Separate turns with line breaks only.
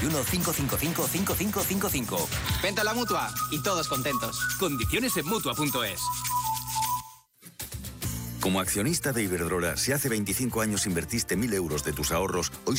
91-555-5555.
Vente a la Mutua y todos contentos.
Condiciones en Mutua.es.
Como accionista de Iberdrola, si hace 25 años invertiste 1.000 euros de tus ahorros, hoy